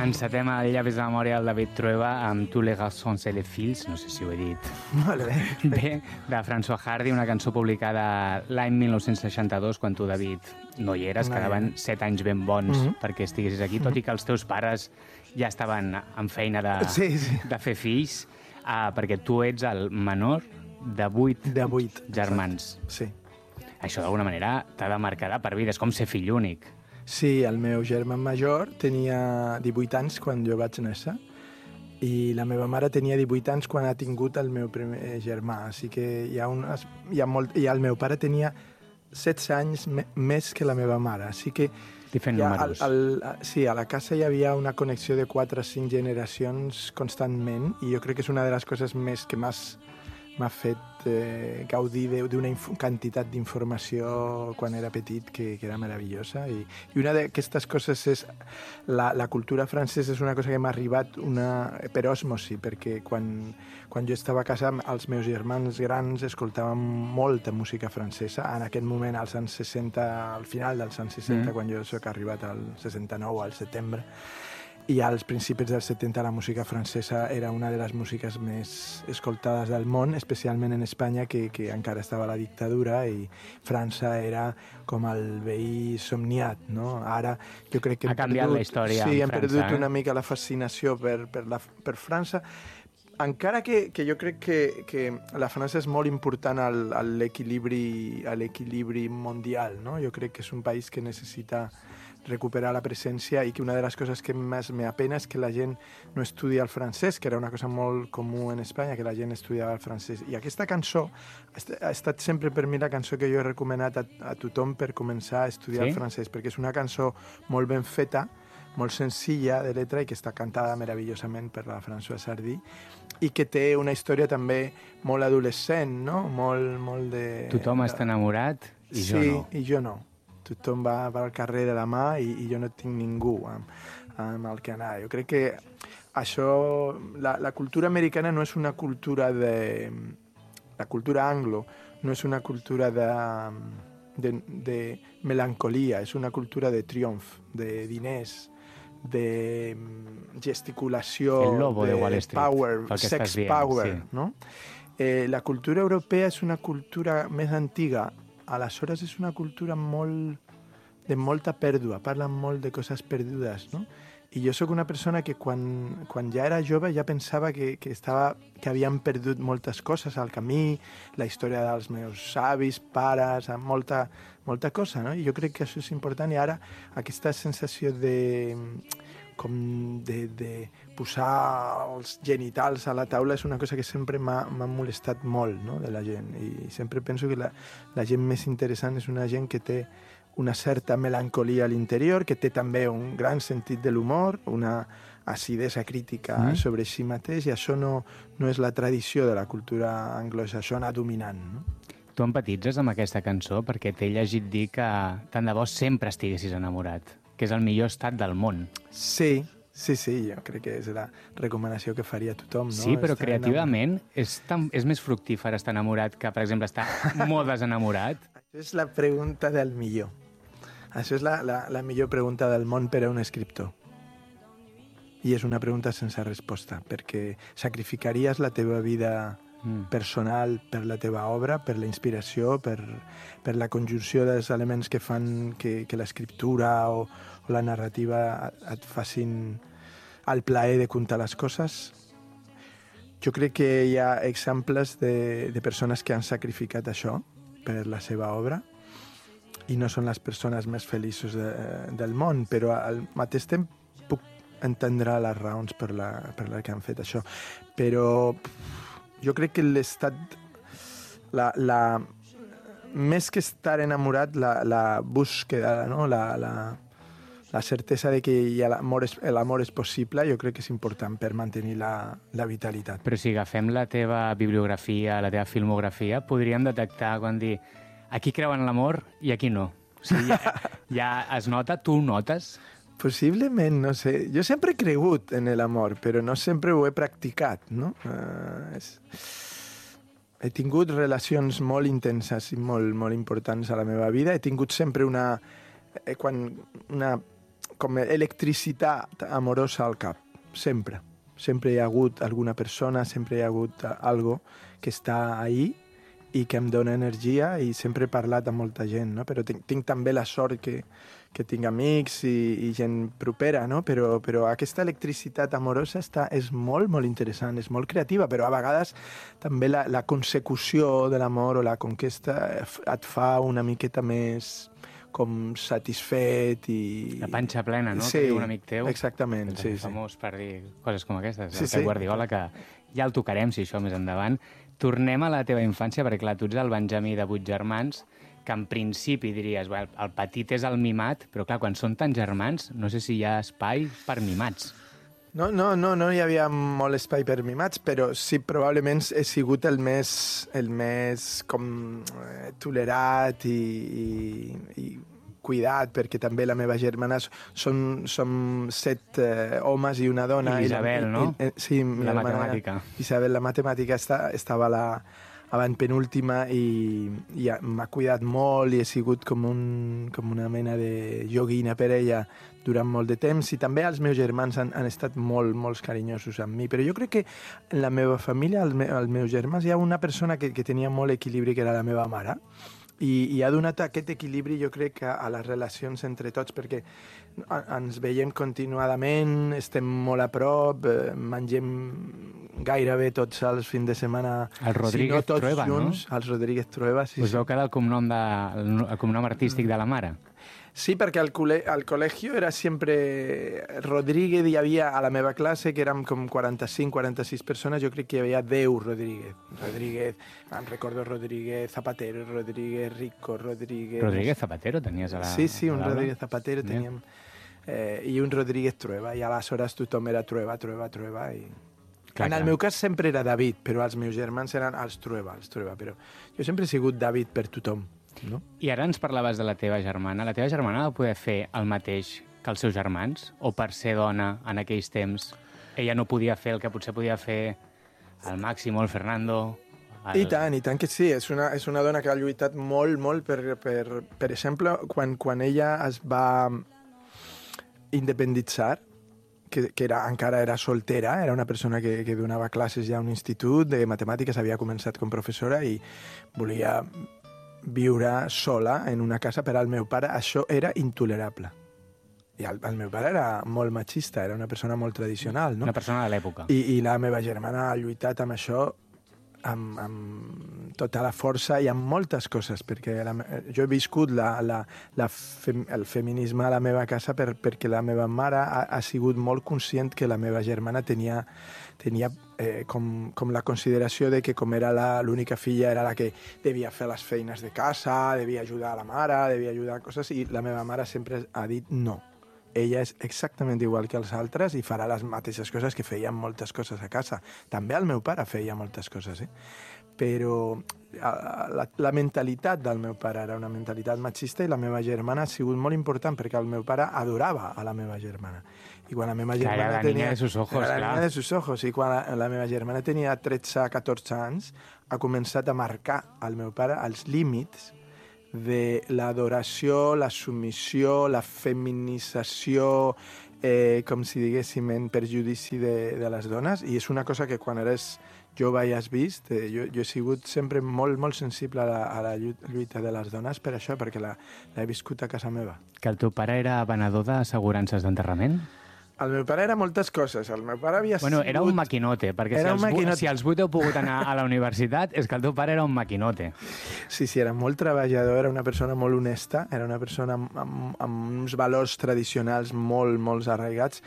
Encetem el Llavis de memòria del David Trueba amb Tous les garçons et les filles, no sé si ho he dit molt bé. bé, de François Hardy, una cançó publicada l'any 1962, quan tu, David, no hi eres, quedaven 7 anys ben bons perquè estiguessis aquí, tot i que els teus pares ja estaven en feina de fer fills, perquè tu ets el menor de 8 germans. Sí. Això d'alguna manera t'ha de marcar per vida, és com ser fill únic. Sí, el meu germà major tenia 18 anys quan jo vaig néixer i la meva mare tenia 18 anys quan ha tingut el meu primer germà, així que el meu pare tenia 16 anys més que la meva mare, així que sí, a la casa hi havia una connexió de 4 o 5 generacions constantment i jo crec que és una de les coses més que m'ha fet gaudir d'una quantitat d'informació quan era petit que era meravellosa i una d'aquestes coses és la cultura francesa, és una cosa que m'ha arribat per osmosi, perquè quan jo estava a casa els meus germans grans escoltaven molta música francesa, en aquest moment als anys 60, al final dels anys 60, quan jo soc arribat al 69, al setembre, i als principis dels 70 la música francesa era una de les músiques més escoltades del món, especialment en Espanya, que encara estava la dictadura i França era com el veí somniat, no? Ara jo crec que ha canviat la història en França. Sí, hem perdut una mica la fascinació per França, encara que jo crec que la França és molt important a l'equilibri mundial, no? Jo crec que és un país que necessita recuperar la presència i que una de les coses que més m'apena és que la gent no estudia el francès, que era una cosa molt comú en Espanya, que la gent estudiava el francès. I aquesta cançó ha estat sempre per mi la cançó que jo he recomanat a tothom per començar a estudiar el francès, perquè és una cançó molt ben feta, molt senzilla de letra i que està cantada meravellosament per la Françoise Hardy i que té una història també molt adolescent, no? Molt de... Tothom està enamorat i jo no. Sí, i jo no. Tothom va al carrer de la mà i jo no tinc ningú amb el que anar. Jo crec que això... La cultura americana no és una cultura la cultura anglo no és una cultura de melancolia, és una cultura de triomf, de diners, de gesticulació, el lobo de Wall Street, power, sex power, sí. No? La cultura europea és una cultura més antiga, aleshores és una cultura de molta pèrdua, parlen molt de coses perdudes, no? I jo sóc una persona que quan ja era jove ja pensava que havien perdut moltes coses al camí, la història dels meus avis, pares, molta cosa, no? I jo crec que això és important i ara aquesta sensació de posar els genitals a la taula és una cosa que sempre m'ha molestat molt, no? De la gent, i sempre penso que la gent més interessant és una gent que té una certa melancolia a l'interior, que té també un gran sentit de l'humor, una acidesa crítica sobre si mateix, i això no és la tradició de la cultura anglosajona això anar dominant, no? Tu empatitzes amb aquesta cançó perquè t'he llegit dir que tant de bo sempre estiguessis enamorat, que és el millor estat del món. Sí, jo crec que és la recomanació que faria tothom, no? Sí, però creativament és més fructífer estar enamorat que, per exemple, estar molt desenamorat. Això és la pregunta del millor. Això és la millor pregunta del món per a un escriptor. I és una pregunta sense resposta, perquè sacrificaries la teva vida personal per la teva obra, per la inspiració, per la conjunció dels elements que fan que l'escriptura o la narrativa et facin el plaer de contar les coses. Jo crec que hi ha exemples de persones que han sacrificat això per la seva obra i no són les persones més feliços del món, però al mateix temps puc entendre les raons per la que han fet això. Però jo crec que l'estat, més que estar enamorat, la búsqueda, no? La certesa de que l'amor és possible, jo crec que és important per mantenir la vitalitat. Però si agafem la teva bibliografia, la teva filmografia, podríem detectar quan dir aquí creuen l'amor i aquí no. O sigui, ja es nota, tu ho notes? Possiblement, no sé. Jo sempre he cregut en l'amor, però no sempre ho he practicat, no? He tingut relacions molt intenses i molt, molt importants a la meva vida. He tingut sempre una com electricitat amorosa al cap, sempre. Sempre hi ha hagut alguna persona, sempre hi ha hagut algo que està ahí i que em dona energia, i sempre he parlat amb molta gent, no? Però tinc també la sort que tinc amics i gent propera, no? Però aquesta electricitat amorosa és molt, molt interessant, és molt creativa, però a vegades també la consecució de l'amor o la conquesta et fa una miqueta més com satisfet i... La panxa plena, no? Sí, que diu un amic teu. Exactament, sí. Famós per dir coses com aquestes. Sí, el Pep Guardiola, que ja el tocarem, si això més endavant. Tornem a la teva infància, perquè clar, tu ets el Benjamí de 8 germans, que en principi diries, well, el petit és el mimat, però clar, quan són tants germans, no sé si hi ha espai per mimats. No hi havia molt espai per mimats, però sí, probablement he sigut el més com tolerat i cuidat, perquè també la meva germana som 7 homes i una dona. I Isabel, no? Sí, la matemàtica. Isabel, la matemàtica, estava penúltima i m'ha cuidat molt i he sigut com una mena de joguina per ella durant molt de temps, i també els meus germans han estat molt carinyosos amb mi. Però jo crec que en la meva família, els meus germans, hi ha una persona que tenia molt equilibri, que era la meva mare, i ha donat aquest equilibri, jo crec, a les relacions entre tots, perquè ens veiem continuadament, estem molt a prop, mengem gairebé tots els fins de setmana, el Rodríguez, si no tots Trueba, junts, no? Els Rodríguez Trueba, sí. Us veu quedar el cognom artístic de la mare? Sí, perquè al col·legi era sempre Rodríguez, hi havia a la meva classe, que érem com 45-46 persones, jo crec que hi havia 10 Rodríguez, em recordo Rodríguez Zapatero, Rodríguez Rico, Rodríguez... Rodríguez Zapatero tenies a la... Sí, un Rodríguez Zapatero teníem, i un Rodríguez Trueba, i aleshores tothom era Trueba, i... En el meu cas sempre era David, però els meus germans eren els Trueba, però jo sempre he sigut David per tothom. No? I ara ens parlaves de la teva germana. La teva germana va poder fer el mateix que els seus germans? O per ser dona en aquells temps ella no podia fer el que potser podia fer el Máximo, el Fernando... I tant que sí. És una dona que ha lluitat molt per exemple, quan ella es va independitzar, que encara era soltera, era una persona que donava classes ja a un institut de matemàtiques, havia començat com professora i volia viure sola en una casa. Per al meu pare això era intolerable. I el meu pare era molt machista, era una persona molt tradicional, no? Una persona de l'època. I la meva germana ha lluitat amb això amb tota la força i amb moltes coses, perquè jo he viscut el feminisme a la meva casa perquè la meva mare ha sigut molt conscient que la meva germana tenia com la consideració de que com era l'única filla era la que devia fer les feines de casa, devia ajudar a la mare, devia ajudar a coses, i la meva mare sempre ha dit no. Ella és exactament igual que els altres i farà les mateixes coses, que feien moltes coses a casa. També el meu pare feia moltes coses, però la mentalitat del meu pare era una mentalitat machista, i la meva germana ha sigut molt important perquè el meu pare adorava a la meva germana. I quan la meva germana la niña de sus ojos, la niña de sus ojos, i quan la meva germana tenia 13-14 anys, ha començat a marcar al meu pare els límits de l'adoració, la submissió, la feminització, com si diguéssim, en perjudici de les dones, i és una cosa que quan eres jove i has vist. Jo he sigut sempre molt sensible a la lluita de les dones per això, perquè l'he viscut a casa meva. Que el teu pare era venedor d'assegurances d'enterrament? El meu pare era moltes coses. El meu pare havia sigut... Era un maquinote, perquè si els 8 heu pogut anar a la universitat és que el teu pare era un maquinote. Sí, era molt treballador, era una persona molt honesta, era una persona amb uns valors tradicionals molt arraigats.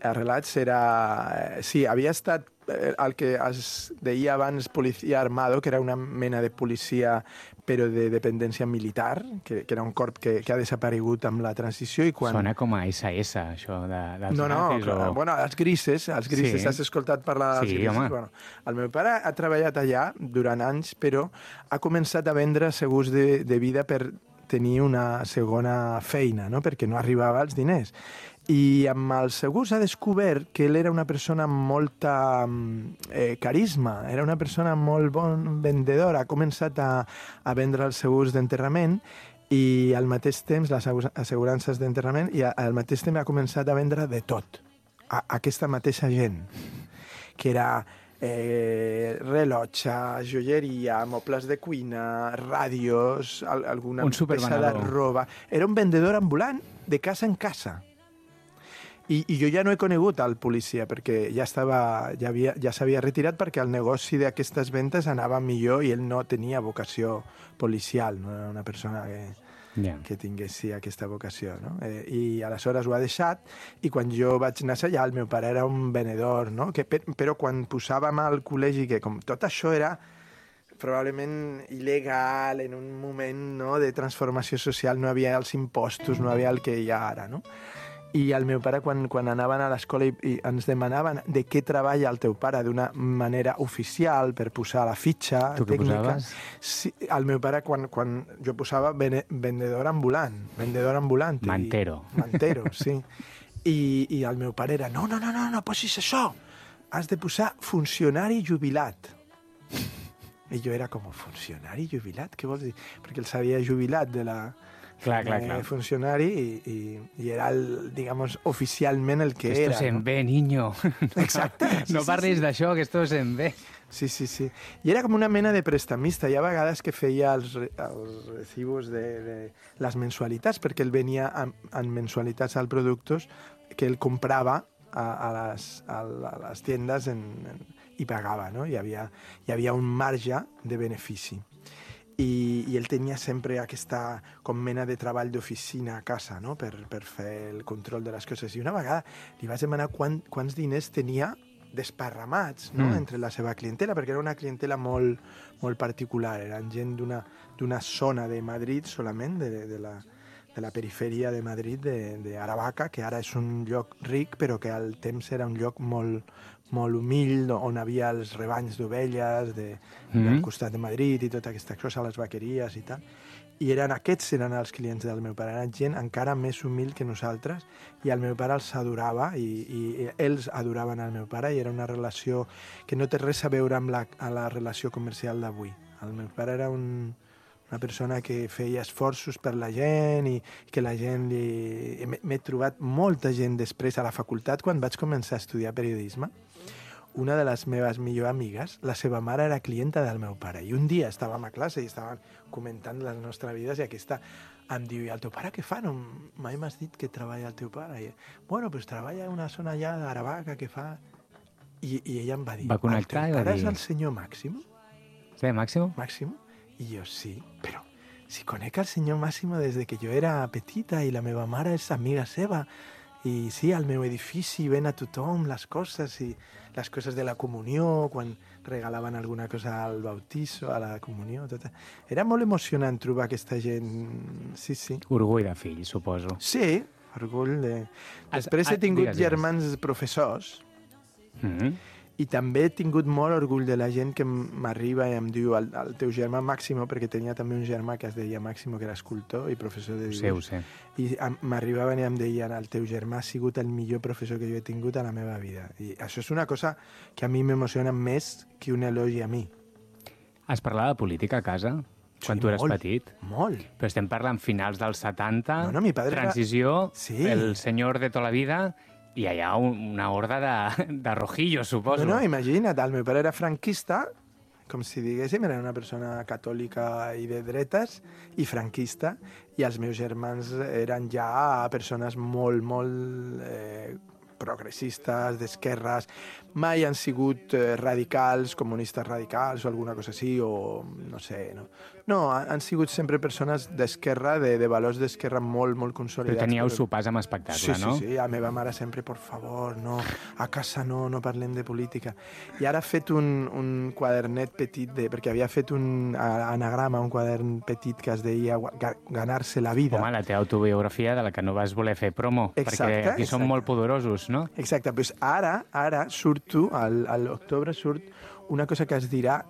Sí, havia estat el que es deia abans policia armado, que era una mena de policia però de dependència militar, que era un corp que ha desaparegut amb la transició. Sona com a SS, això dels nazis. Bueno, els grises, sí. Has escoltat parlar dels grises? Home. Bueno, el meu pare ha treballat allà durant anys, però ha començat a vendre segurs de vida per tenir una segona feina, no? Perquè no arribava als diners. I amb els segurs ha descobert que ell era una persona amb molta carisma, era una persona molt bon vendedora. Ha començat a vendre els segurs d'enterrament I al mateix temps, les assegurances d'enterrament, i al mateix temps ha començat a vendre de tot. Aquesta mateixa gent, que era rellotge, joieria, mobles de cuina, ràdios, alguna peça de roba. Era un vendedor ambulant de casa en casa. I jo ja no he conegut al policia perquè ja s'havia retirat perquè el negoci d'aquestes ventes anava millor i ell no tenia vocació policial, no era una persona que tingués aquesta vocació. No? I aleshores ho ha deixat i quan jo vaig anar allà el meu pare era un venedor, no? Però quan posàvem al col·legi que com tot això era probablement il·legal en un moment, no, de transformació social, no havia els impostos, no havia el que hi ha ara, no? I el meu pare, quan anaven a l'escola i ens demanaven de què treballa el teu pare d'una manera oficial per posar la fitxa tècnica... Tu què posaves? Sí, el meu pare, quan jo posava vendedor ambulant. Mantero. Mantero, sí. I el meu pare era, no posis això. Has de posar funcionari jubilat. I jo era com, funcionari jubilat? Què vols dir? Perquè el s'havia jubilat de la... Clar. funcionari i era, digamos, oficialment el que esto era. Esto se'n ve, niño. Exacte. No parlis d'això, que esto se'n ve. Sí. I era com una mena de prestamista. Hi ha vegades que feia els recibos de les mensualitats, perquè ell venia en mensualitats als productes que ell comprava a les tiendes i pagava, no? Hi havia un marge de benefici. I ell tenia sempre aquesta com mena de treball d'oficina a casa, no? per fer el control de les coses. I una vegada li vaig demanar quants diners tenia desparramats, no? Entre la seva clientela, perquè era una clientela molt, molt particular. Eren gent d'una zona de Madrid solament, de la perifèria de Madrid, d'Aravaca, que ara és un lloc ric, però que al temps era un lloc molt humil, on havia els rebanys d'ovelles del costat de Madrid i tota aquesta cosa, les vaqueries i tal. I aquests eren els clients del meu pare. Eren gent encara més humil que nosaltres i el meu pare els adorava i ells adoraven el meu pare i era una relació que no té res a veure amb la relació comercial d'avui. El meu pare era una persona que feia esforços per la gent i que la gent M'he trobat molta gent després a la facultat quan vaig començar a estudiar periodisme. Una de les meves millors amigues, la seva mare era clienta del meu pare. I un dia estàvem a classe i estàvem comentant les nostres vides i aquesta em diu, i el teu pare què fa? No, mai m'has dit que treballa el teu pare. I, bueno, pues treballa en una zona allà d'Aravaca que fa... I ella em va dir, va connectar el teu pare és el senyor Máximo? Sí, Máximo? Máximo? I jo, sí, però si conec el senyor Máximo des que jo era petita i la meva mare és amiga seva, i sí, al meu edifici ven a tothom les coses i les coses de la comunió, quan regalaven alguna cosa al bautizo, a la comunió, tot. Era molt emocionant trobar aquesta gent, sí. Orgull de fill, suposo. Sí, orgull de... Després he tingut germans professors, i també he tingut molt orgull de la gent que m'arriba i em diu el teu germà Máximo, perquè tenia també un germà que es deia Máximo, que era escultor i professor de dibuix. Ho sé. I m'arribaven i em deien, el teu germà ha sigut el millor professor que jo he tingut a la meva vida. I això és una cosa que a mi m'emociona més que un elogi a mi. Has parlat de política a casa? Quan tu eres petit? Molt. Però estem parlant finals dels 70, mi padre transició, Sí. el senyor de tota la vida... I allà una horda de rojillos, suposo. No, imagina't, el meu pare era franquista, com si diguéssim, era una persona catòlica i de dretes, i franquista, i els meus germans eren ja persones molt, molt progressistes, d'esquerres, mai han sigut radicals, comunistes radicals o alguna cosa així, o no sé, no. No, han sigut sempre persones d'esquerra, de valors d'esquerra molt, molt consolidats. Però teníeu sopars amb espectacle, no? Sí, la meva mare sempre, por favor, no, a casa no parlem de política. I ara ha fet un quadernet petit, perquè havia fet un anagrama, un quadern petit que es deia Ganarse la vida. Home, la teva autobiografia de la que no vas voler fer promo, perquè aquí són molt poderosos, no? Exacte, doncs ara surto, a l'octubre surt una cosa que es dirà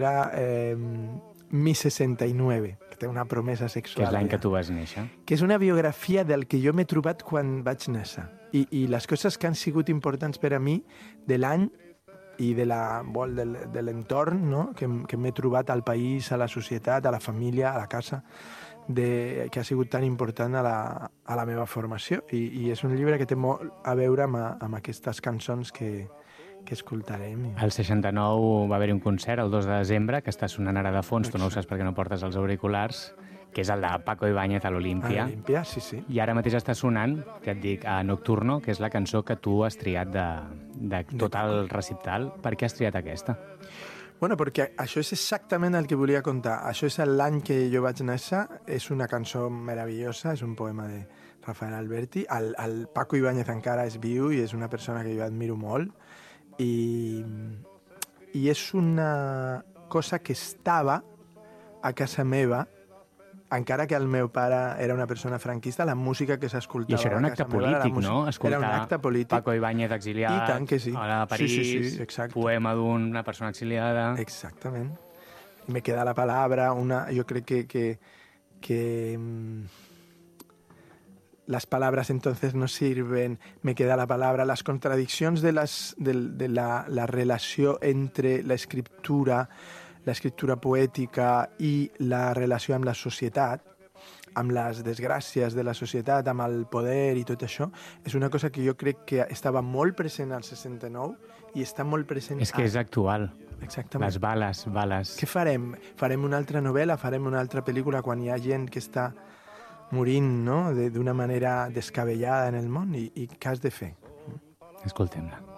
Mi 69, que té una promesa sexual. Que és l'any que tu vas néixer. Que és una biografia del que jo m'he trobat quan vaig néixer. I les coses que han sigut importants per a mi de l'any i de l'entorn, no? que m'he trobat al país, a la societat, a la família, a la casa, que ha sigut tan important a la meva formació. I és un llibre que té molt a veure amb aquestes cançons que escoltarem. Al 69 va haver-hi un concert, el 2 de desembre, que està sonant ara de fons, tu no ho saps perquè no portes els auriculars, que és el de Paco Ibáñez a l'Olímpia. A l'Olímpia, sí. I ara mateix està sonant, ja et dic, a Nocturno, que és la cançó que tu has triat de tot el recital. Per què has triat aquesta? Bueno, perquè això és exactament el que volia contar. Això és l'any que jo vaig néixer, és una cançó meravellosa, és un poema de Rafael Alberti. El Paco Ibáñez encara és viu i és una persona que jo admiro molt. I és una cosa que estava a casa meva, encara que el meu pare era una persona franquista, la música que s'escoltava... I això era un acte polític, no? Era un acte polític. Paco Ibáñez exiliat, I tant que sí. A París, sí, poema d'una persona exiliada... Exactament. Me queda la palabra, jo crec que las palabras entonces no sirven, me queda la palabra, las contradiccions de la relació entre l'escriptura poètica i la relació amb la societat, amb les desgràcies de la societat, amb el poder i tot això, és una cosa que jo crec que estava molt present al 69 i està molt present... És que és actual. Exactament. Les bales. Què farem? Farem una altra novel·la? Farem una altra pel·lícula quan hi ha gent que està morint, no?, d'una manera descabellada en el món? I què has de fer? Escoltem-la.